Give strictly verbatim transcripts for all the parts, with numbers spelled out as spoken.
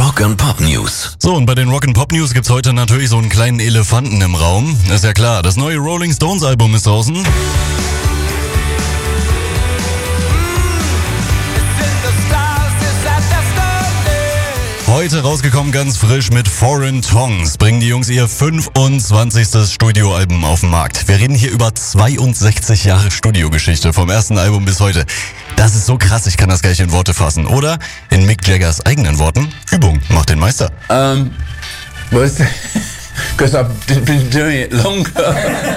Rock'n'Pop News. So, und bei den Rock'n'Pop News gibt's heute natürlich so einen kleinen Elefanten im Raum. Ist ja klar, das neue Rolling Stones Album ist draußen. Heute rausgekommen, ganz frisch mit Foreign Tongues, bringen die Jungs ihr fünfundzwanzigstes Studioalbum auf den Markt. Wir reden hier über zweiundsechzig Jahre Studiogeschichte, vom ersten Album bis heute. Das ist so krass, ich kann das gar nicht in Worte fassen. Oder in Mick Jaggers eigenen Worten, Übung macht den Meister. Um, was because I've been doing it longer.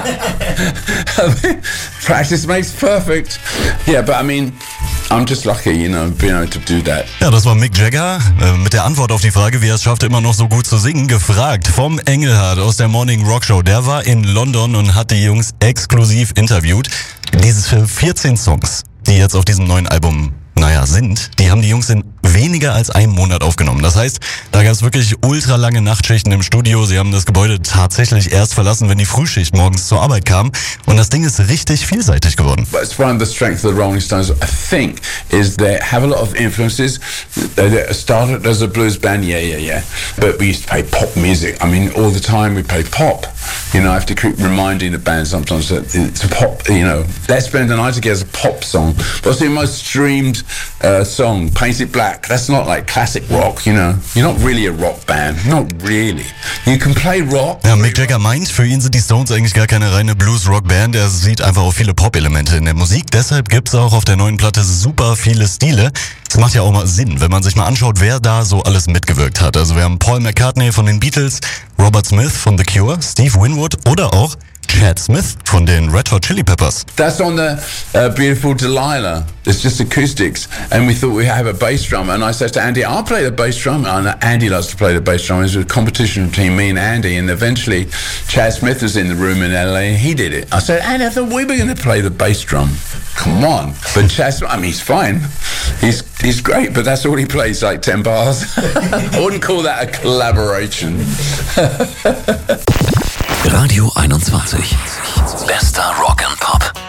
I mean, practice makes perfect. Yeah, but I mean, I'm just lucky, you know, being able to do that. Ja, das war Mick Jagger äh, mit der Antwort auf die Frage, wie er es schaffte, immer noch so gut zu singen, gefragt vom Engelhardt aus der Morning Rock Show. Der war in London und hat die Jungs exklusiv interviewt. Diese vierzehn Songs, die jetzt auf diesem neuen Album, naja, sind, die haben die Jungs in weniger als einem Monat aufgenommen. Das heißt, da gab es wirklich ultra lange Nachtschichten im Studio. Sie haben das Gebäude tatsächlich erst verlassen, wenn die Frühschicht morgens zur Arbeit kam. Und das Ding ist richtig vielseitig geworden. But it's one of the strengths of the Rolling Stones, I think, is they have a lot of influences. They started as a blues band, yeah, yeah, yeah. But we used to play pop music. I mean, all the time we played pop. You know, I have to keep reminding the band sometimes that it's a pop, you know. Let's Spend the Night Together is a pop song. What's the most streamed uh, song? Painted Black. That's not like classic rock, you know. You're not really a rock band. Not really. You can play rock. Ja, Mick Jagger meint, für ihn sind die Stones eigentlich gar keine reine Blues-Rock-Band. Er sieht einfach auch viele Pop-Elemente in der Musik. Deshalb gibt's auch auf der neuen Platte super viele Stile. Das macht ja auch mal Sinn, wenn man sich mal anschaut, wer da so alles mitgewirkt hat. Also wir haben Paul McCartney von den Beatles, Robert Smith von The Cure, Steve Winwood oder auch Chad Smith von den Red Hot Chili Peppers. That's on the uh, Beautiful Delilah. It's just acoustics. And we thought we have a bass drum. And I said to Andy, I'll play the bass drum. And Andy loves to play the bass drum. It was a competition between me and Andy. And eventually Chad Smith was in the room in L A and he did it. I said, Andy, I thought we were going to play the bass drum. Come on. But Chad Smith, I mean, he's fine. He's, he's great, but that's all he plays, like ten bars. I wouldn't call that a collaboration. Radio einundzwanzig. Bester Rock'n'Pop.